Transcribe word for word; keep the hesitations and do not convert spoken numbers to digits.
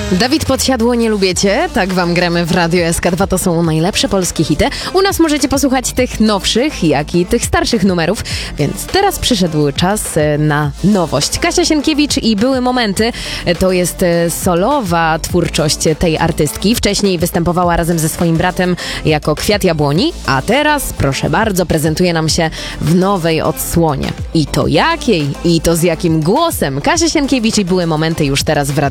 Dawid Podsiadło, nie lubię cię, tak wam gramy w Radio S K dwa, to są najlepsze polskie hity. U nas możecie posłuchać tych nowszych, jak i tych starszych numerów, więc teraz przyszedł czas na nowość. Kasia Sienkiewicz i Były momenty, to jest solowa twórczość tej artystki. Wcześniej występowała razem ze swoim bratem jako Kwiat Jabłoni, a teraz, proszę bardzo, prezentuje nam się w nowej odsłonie. I to jakiej? I to z jakim głosem? Kasia Sienkiewicz i Były momenty już teraz w Radio